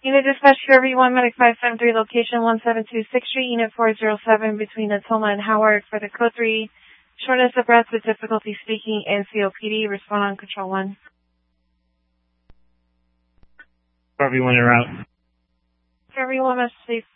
Unit dispatch for everyone, Medic 573, location 1726th Street, Unit 407, between Natoma and Howard for the Code 3. Shortness of breath with difficulty speaking and COPD. Respond on Control 1. For everyone en route. For everyone, must safe.